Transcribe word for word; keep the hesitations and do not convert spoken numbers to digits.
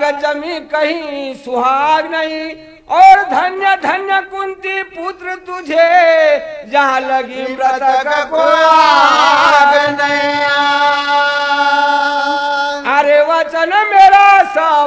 जमी कहीं सुहाग नहीं, और धन्य धन्य कुंती पुत्र तुझे, जहाँ लगी मृतक को आग नहीं। अरे वचन मेरा सब